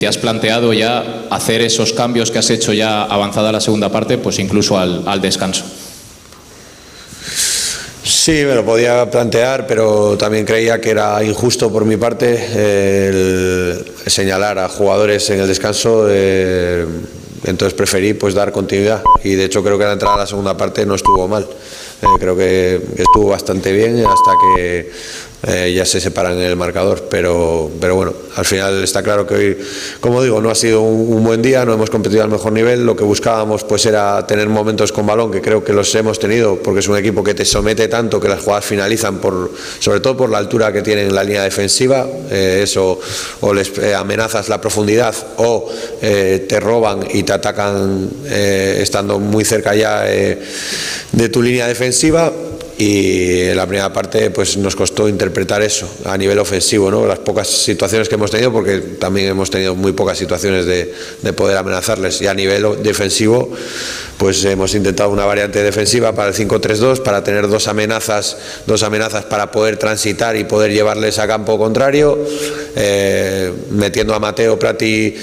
¿Te has planteado ya hacer esos cambios que has hecho ya avanzada la segunda parte, pues incluso al descanso? Sí, me lo podía plantear, pero también creía que era injusto por mi parte el señalar a jugadores en el descanso. Entonces preferí pues dar continuidad y de hecho creo que la entrada a la segunda parte no estuvo mal. Creo que estuvo bastante bien hasta que ya se separan en el marcador, pero bueno, al final está claro que hoy, como digo, no ha sido un buen día, no hemos competido al mejor nivel. Lo que buscábamos pues era tener momentos con balón, que creo que los hemos tenido, porque es un equipo que te somete tanto que las jugadas finalizan sobre todo por la altura que tienen en la línea defensiva. Eso o les amenazas la profundidad o te roban y te atacan estando muy cerca ya de tu línea defensiva. Y en la primera parte pues nos costó interpretar eso a nivel ofensivo, ¿no? Las pocas situaciones que hemos tenido, porque también hemos tenido muy pocas situaciones de poder amenazarles, y a nivel defensivo pues hemos intentado una variante defensiva para el 5-3-2 para tener dos amenazas para poder transitar y poder llevarles a campo contrario, metiendo a Mateo Prati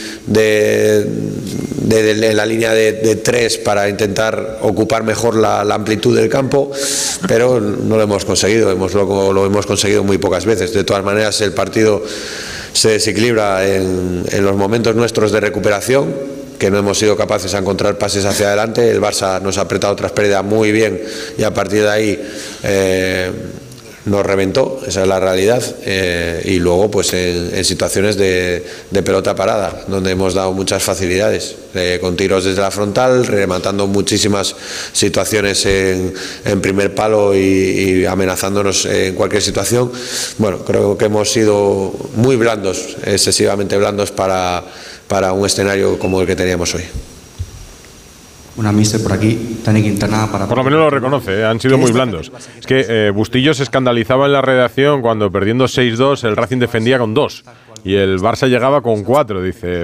de la línea de 3 para intentar ocupar mejor la amplitud del campo, pero no lo hemos conseguido, lo hemos conseguido muy pocas veces. De todas maneras, el partido se desequilibra en los momentos nuestros de recuperación, que no hemos sido capaces de encontrar pases hacia adelante. El Barça nos ha apretado tras pérdida muy bien y a partir de ahí nos reventó, esa es la realidad, y luego pues en situaciones de pelota parada, donde hemos dado muchas facilidades, con tiros desde la frontal, rematando muchísimas situaciones en primer palo y amenazándonos en cualquier situación. Bueno, creo que hemos sido muy blandos, excesivamente blandos para un escenario como el que teníamos hoy. Una mister por aquí, Dani Quintana para... Por lo menos lo reconoce, han sido muy blandos. Es que Bustillo se escandalizaba en la redacción cuando perdiendo 6-2 el Racing defendía con 2 y el Barça llegaba con 4. Dice,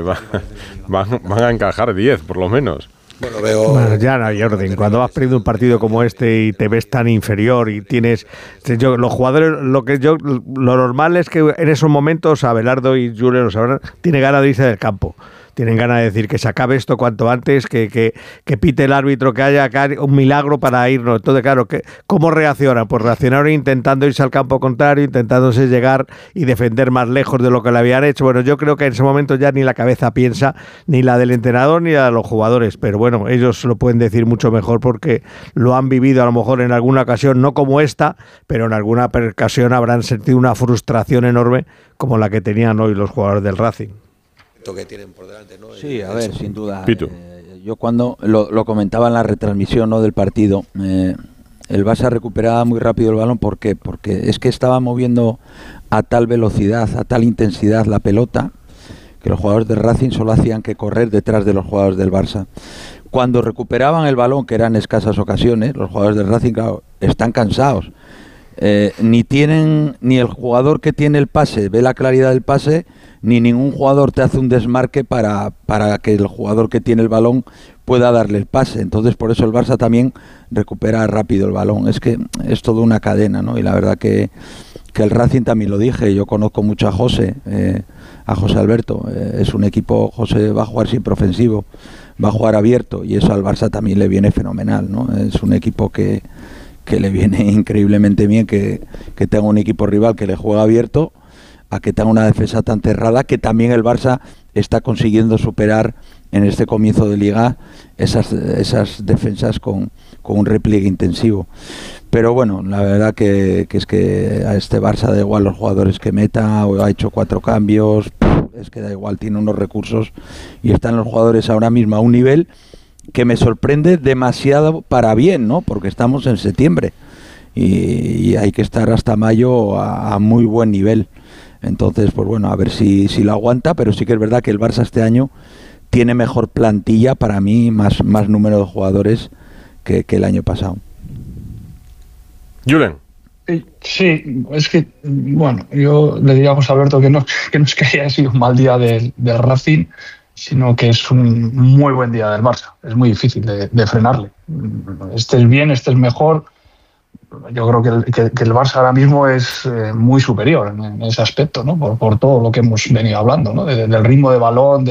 van a encajar 10 por lo menos. Bueno, ya no hay orden. Cuando vas perdiendo un partido como este y te ves tan inferior y tienes... los jugadores, lo normal es que en esos momentos Abelardo y Julio lo sabrán, tiene ganas de irse del campo. Tienen ganas de decir que se acabe esto cuanto antes, que pite el árbitro, que haya un milagro para irnos. Entonces, claro, ¿cómo reaccionan? Pues reaccionaron intentando irse al campo contrario, intentándose llegar y defender más lejos de lo que le habían hecho. Bueno, yo creo que en ese momento ya ni la cabeza piensa, ni la del entrenador ni la de los jugadores. Pero bueno, ellos lo pueden decir mucho mejor porque lo han vivido a lo mejor en alguna ocasión, no como esta, pero en alguna ocasión habrán sentido una frustración enorme como la que tenían hoy los jugadores del Racing. Que tienen por delante, ¿no? Sí, a ver, sin duda. Pitu. Yo cuando lo comentaba en la retransmisión, ¿no?, del partido, el Barça recuperaba muy rápido el balón. ¿Por qué? Porque es que estaba moviendo a tal velocidad, a tal intensidad la pelota, que los jugadores del Racing solo hacían que correr detrás de los jugadores del Barça. Cuando recuperaban el balón, que eran escasas ocasiones, los jugadores del Racing, claro, están cansados. Ni el jugador que tiene el pase ve la claridad del pase, ni ningún jugador te hace un desmarque para que el jugador que tiene el balón pueda darle el pase. Entonces por eso el Barça también recupera rápido el balón. Es que es toda una cadena, ¿no? Y la verdad que el Racing, también lo dije, yo conozco mucho a José Alberto, es un equipo, José va a jugar siempre ofensivo, va a jugar abierto, y eso al Barça también le viene fenomenal, ¿no? Es un equipo que le viene increíblemente bien que tenga un equipo rival que le juega abierto, a que tenga una defensa tan cerrada, que también el Barça está consiguiendo superar en este comienzo de Liga esas defensas con un repliegue intensivo. Pero bueno, la verdad que es que a este Barça da igual los jugadores que meta, o ha hecho 4 cambios, es que da igual, tiene unos recursos y están los jugadores ahora mismo a un nivel que me sorprende demasiado para bien, ¿no? Porque estamos en septiembre y hay que estar hasta mayo a muy buen nivel. Entonces, pues bueno, a ver si lo aguanta, pero sí que es verdad que el Barça este año tiene mejor plantilla, para mí, más número de jugadores que el año pasado. Julen. Sí, es que, bueno, yo le diría a José Alberto que no es que haya sido un mal día del Racing, sino que es un muy buen día del Barça. Es muy difícil de frenarle. Estés bien, estés mejor. Yo creo que el Barça ahora mismo es muy superior en ese aspecto, ¿no? Por todo lo que hemos venido hablando, ¿no? Del ritmo de balón,